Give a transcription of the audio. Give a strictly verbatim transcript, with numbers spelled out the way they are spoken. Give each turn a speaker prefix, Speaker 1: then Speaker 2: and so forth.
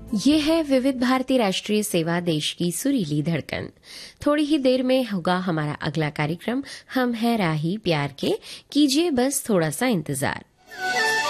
Speaker 1: ये है विविध भारती राष्ट्रीय सेवा, देश की सुरीली धड़कन। थोड़ी ही देर में होगा हमारा अगला कार्यक्रम हम है राही प्यार के, कीजिए बस थोड़ा सा इंतजार।